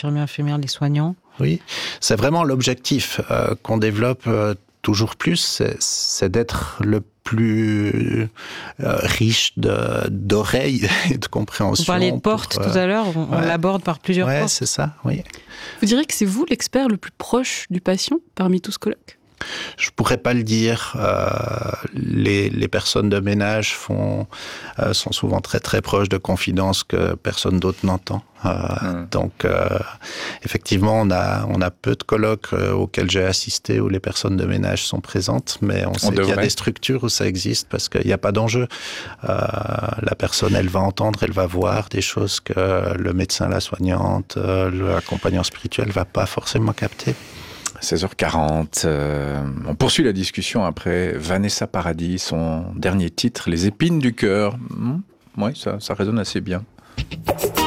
infirmiers, infirmières, les soignants. Oui, c'est vraiment l'objectif qu'on développe toujours plus, c'est d'être le plus riche d'oreilles et de compréhension. Vous parliez de portes tout à l'heure, on l'aborde par plusieurs portes. Oui, c'est ça, oui. Vous diriez que c'est vous l'expert le plus proche du patient parmi tous ce colloque ? Je pourrais pas le dire. Les personnes de ménage sont souvent très très proches de confidences que personne d'autre n'entend. Donc effectivement, on a peu de colloques auxquels j'ai assisté où les personnes de ménage sont présentes, mais on sait qu'il y a des structures où ça existe parce qu'il n'y a pas d'enjeu. La personne, elle va entendre, elle va voir des choses que le médecin, la soignante, l'accompagnant spirituel va pas forcément capter. 16h40, on poursuit la discussion après Vanessa Paradis, son dernier titre, Les épines du cœur. Oui, ça résonne assez bien.